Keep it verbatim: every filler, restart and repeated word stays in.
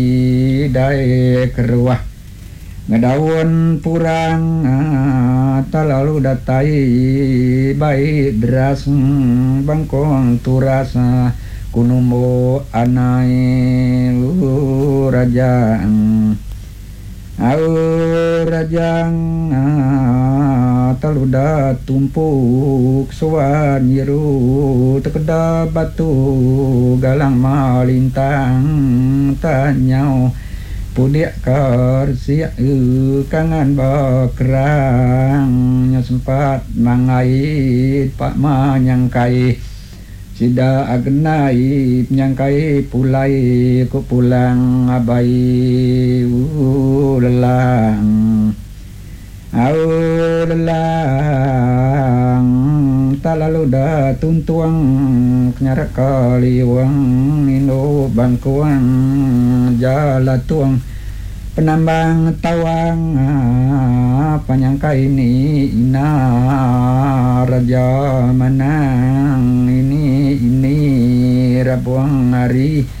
dae keruah ngadaun purang talalu datai baik deras bangkong turas kunumo anai rajang au rajang taluda tumpuk sowan yiru tekeda batu galang malintang tanyau pudik karsia kangan bakrang nya sempat mangait pak manyangkai sida agenai nyangkai pulai ku pulang abai lelang au lelang talalu da tuntuang nyara kaliwang indo bangkuang jalatuang penambang tawang panyangka ini ina raja manang ini ini rabuang hari